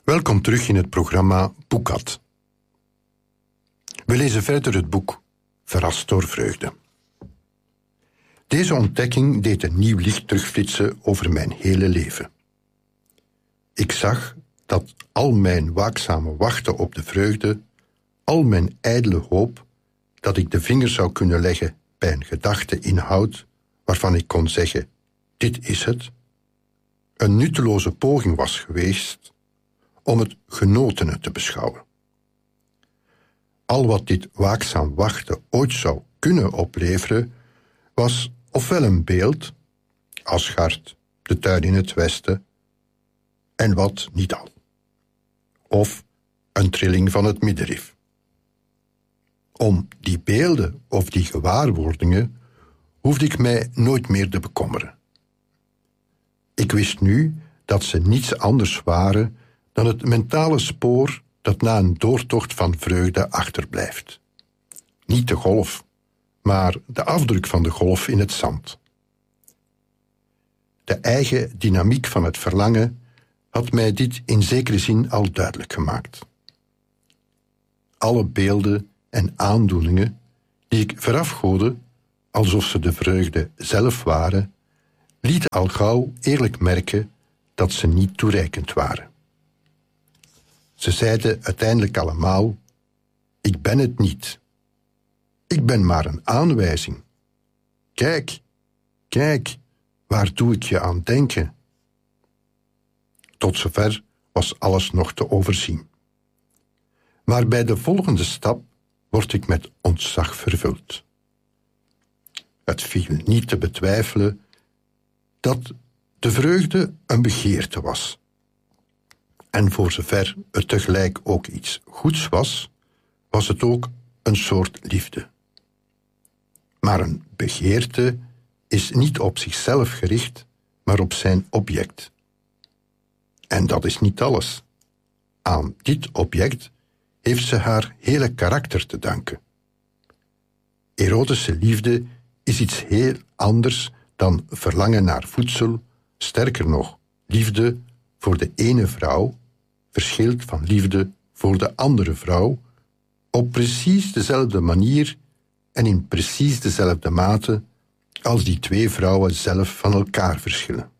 Welkom terug in het programma Boekat. We lezen verder het boek Verrast door vreugde. Deze ontdekking deed een nieuw licht terugflitsen over mijn hele leven. Ik zag dat al mijn waakzame wachten op de vreugde, al mijn ijdele hoop dat ik de vinger zou kunnen leggen bij een gedachteinhoud waarvan ik kon zeggen, dit is het, een nutteloze poging was geweest om het genotene te beschouwen. Al wat dit waakzaam wachten ooit zou kunnen opleveren, was ofwel een beeld, Asgard, de tuin in het westen, en wat niet al, of een trilling van het middenrif. Om die beelden of die gewaarwordingen hoefde ik mij nooit meer te bekommeren. Ik wist nu dat ze niets anders waren dan het mentale spoor dat na een doortocht van vreugde achterblijft. Niet de golf, maar de afdruk van de golf in het zand. De eigen dynamiek van het verlangen had mij dit in zekere zin al duidelijk gemaakt. Alle beelden en aandoeningen die ik verafgoodde, alsof ze de vreugde zelf waren, lieten al gauw eerlijk merken dat ze niet toereikend waren. Ze zeiden uiteindelijk allemaal, ik ben het niet. Ik ben maar een aanwijzing. Kijk, waar doe ik je aan denken? Tot zover was alles nog te overzien. Maar bij de volgende stap word ik met ontzag vervuld. Het viel niet te betwijfelen dat de vreugde een begeerte was. En voor zover het tegelijk ook iets goeds was, was het ook een soort liefde. Maar een begeerte is niet op zichzelf gericht, maar op zijn object. En dat is niet alles. Aan dit object heeft ze haar hele karakter te danken. Erotische liefde is iets heel anders dan verlangen naar voedsel. Sterker nog, liefde voor de ene vrouw verschilt van liefde voor de andere vrouw op precies dezelfde manier en in precies dezelfde mate als die twee vrouwen zelf van elkaar verschillen.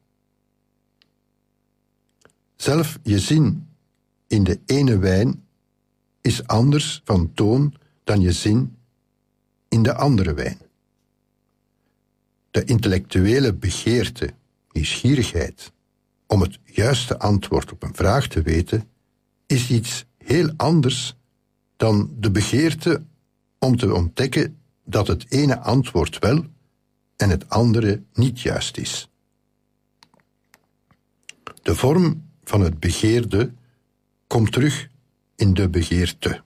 Zelf je zin in de ene wijn is anders van toon dan je zin in de andere wijn. De intellectuele begeerte, nieuwsgierigheid, om het juiste antwoord op een vraag te weten, is iets heel anders dan de begeerte om te ontdekken dat het ene antwoord wel en het andere niet juist is. De vorm van het begeerde komt terug in de begeerte.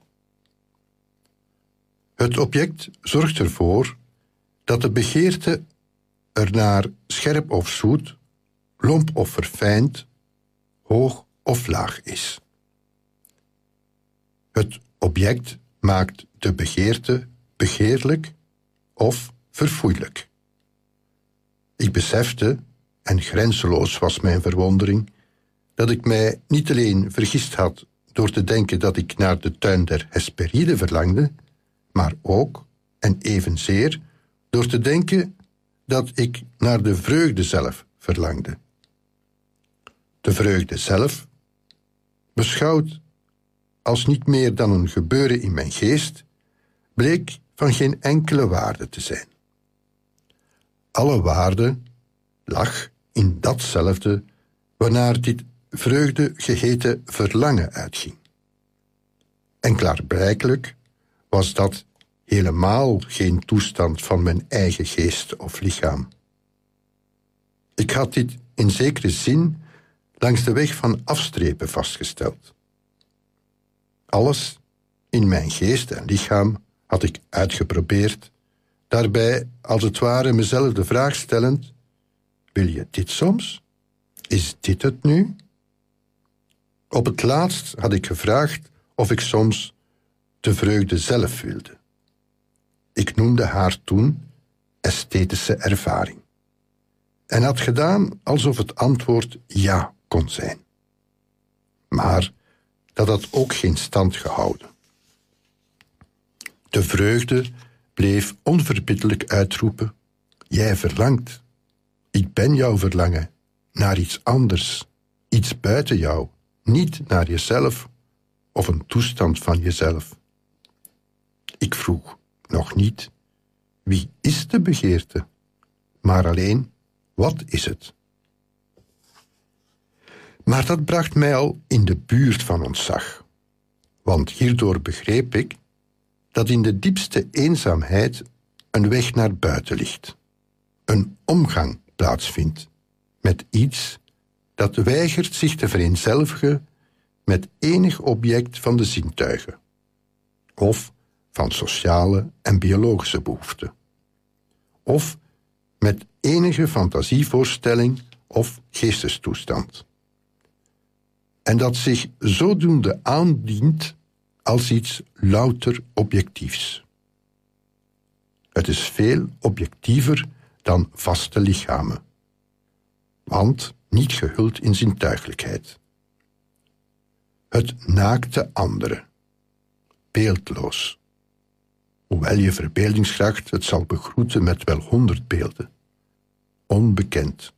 Het object zorgt ervoor dat de begeerte ernaar scherp of zoet, lomp of verfijnd, hoog of laag is. Het object maakt de begeerte begeerlijk of verfoeilijk. Ik besefte, en grenzeloos was mijn verwondering, dat ik mij niet alleen vergist had door te denken dat ik naar de tuin der Hesperide verlangde, maar ook, en evenzeer, door te denken dat ik naar de vreugde zelf verlangde. De vreugde zelf, beschouwd als niet meer dan een gebeuren in mijn geest, bleek van geen enkele waarde te zijn. Alle waarde lag in datzelfde waarnaar dit vreugde geheten verlangen uitging. En klaarblijkelijk was dat helemaal geen toestand van mijn eigen geest of lichaam. Ik had dit in zekere zin langs de weg van afstrepen vastgesteld. Alles in mijn geest en lichaam had ik uitgeprobeerd, daarbij als het ware mezelf de vraag stellend, wil je dit soms? Is dit het nu? Op het laatst had ik gevraagd of ik soms de vreugde zelf wilde. Ik noemde haar toen esthetische ervaring. En had gedaan alsof het antwoord ja kon zijn. Maar dat had ook geen stand gehouden. De vreugde bleef onverbiddelijk uitroepen: jij verlangt. Ik ben jouw verlangen, naar iets anders, iets buiten jou, niet naar jezelf of een toestand van jezelf. Ik vroeg nog niet: wie is de begeerte? Maar alleen: wat is het? Maar dat bracht mij al in de buurt van ontzag, want hierdoor begreep ik dat in de diepste eenzaamheid een weg naar buiten ligt, een omgang plaatsvindt met iets dat weigert zich te vereenzelvigen met enig object van de zintuigen, of van sociale en biologische behoeften, of met enige fantasievoorstelling of geestestoestand. En dat zich zodoende aandient als iets louter objectiefs. Het is veel objectiever dan vaste lichamen, want niet gehuld in zintuigelijkheid. Het naakte andere, beeldloos, hoewel je verbeeldingskracht het zal begroeten met wel 100 beelden, onbekend,